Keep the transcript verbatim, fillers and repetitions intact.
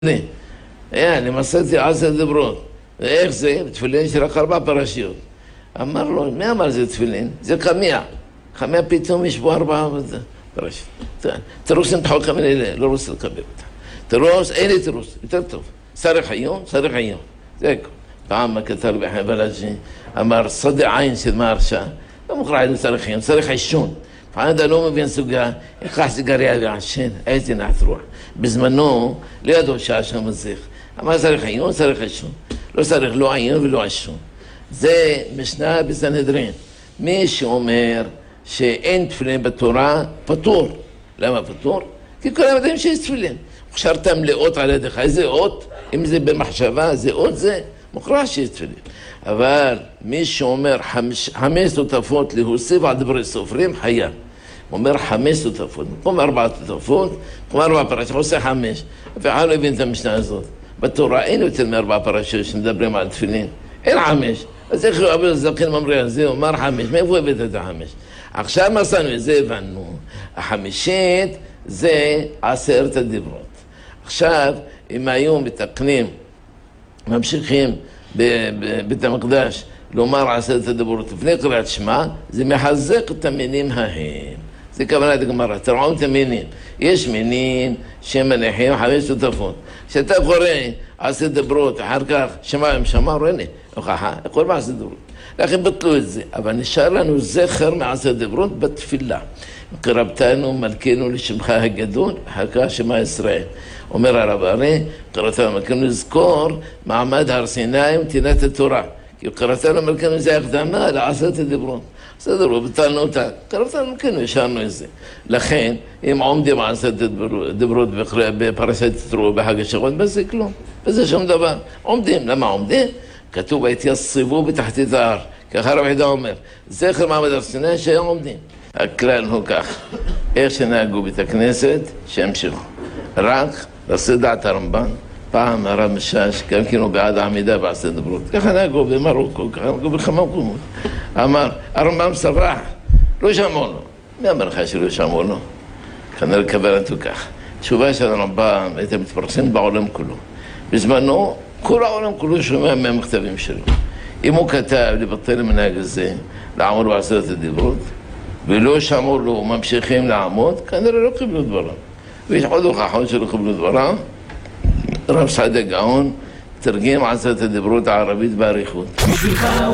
يعني מצאתי עשר דיברות. ואיך זה? בתפילין יש רק ארבע פרשיות. אמר לו, מי אמר זה תפילין? זה קמיה. קמיה פתאום יש בו ארבע פרשיות. תירוס נמתחו כמיני, לא רוצה לקבל אותה. תירוס, אין לי תירוס, יותר טוב. צריך עיון, צריך עיון. זה הכל. פעם כתב בחבלג'י, אמר, סודה עין של מהרשע. לא מוכרח לו צריך עיון, צריך עישון. פעם אתה לא מבין סוגה, יקח סיגריה ועשן, איזה נחת רוח. בזמנו, לא ידעו שהשם מזיך. אמר צריך עיון, צריך עישון. לא צריך לא עיון ולא עישון. זה משנה בסנהדרין. מי שאומר שאין תפילין בתורה, פטור. למה פטור? כי כולם יודעים שיש תפילין. הכשרתם לאות על ידך. איזה אות? אם זה במחשבה, זה אות זה, מוכרח שיש תפילין. אבל מי שאומר חמש, חמש תותפות להוסיף על דברי סופרים, חייב. הוא אומר חמש תותפות. במקום ארבע תותפות, במקום ארבע פרשות, עושה חמש. אף אחד לא הבין את המשנה הזאת. בתורה אין יותר מארבע פרשות שמדברים על תפילין. אין חמש. אז איך הוא אבו זקן ממריא על זה, הוא אומר חמש. מאיפה הבאת את החמש? עכשיו מצאנו, את זה הבנו. החמישית זה עשרת הדיברות. עכשיו, אם היום מתקנים, ממשיכים בבית המקדש לומר עשרת הדיברות לפני קריאת שמע, זה מחזק את המינים ההם. זה כוונת הגמרא, תראו את המינים. יש מינים שמניחים חמש תותפות. כשאתה קורא עשרת דיברות, אחר כך שמע עם שמע, הנה, הוכחה, הכל בעשרת דיברות. לכן בטלו את זה, אבל נשאר לנו זכר מעשרת דיברות בתפילה. קרבתנו מלכנו לשמך הגדול, אחר כך שמע ישראל. אומר הרב הרי, קראתנו מלכנו לזכור מעמד הר סיני ונתינת התורה. כי קראתנו מלכנו זה הקדמה לעשרת הדיברות. בסדר, ובטלנו אותה. קראתנו מלכנו, השארנו את זה. לכן, אם עומדים עשרת הדיברות בפרשת יתרו בחג השבועות, בזה כלום. בזה שום דבר. עומדים. למה עומדים? כתוב, התייצבו בתחתית ההר. ככה הרב חידה אומר, זכר מעמד הר סיני שהיום עומדים. הכלל הוא כך, איך שנהגו בית הכנסת, שהמשיכו. רק לעשות דעת הרמב"ן, פעם הרב משש, גם כן הוא בעד העמידה בעשרת הדיברות. ככה נהגו במרוקו, ככה נהגו בכמה מקומות. אמר, הרמב"ם סבח, לא שמעו לו. מי אמר לך שלא שמעו לו? כנראה כוונתו כך. תשובה של הרמב"ם הייתה מתפרסמת בעולם כולו. בזמנו, כל העולם כולו שומע מהמכתבים שלו. אם הוא כתב לבטל המנהג הזה, לעמוד בעשרת הדיברות, ולא שמעו לו, ממשיכים לעמוד, כנראה לא קיבלו דברם. ויש עוד הוכחות שלא קיבלו דברם. רב סעדיה גאון תרגם עשרת הדיברות הערבית באריכות.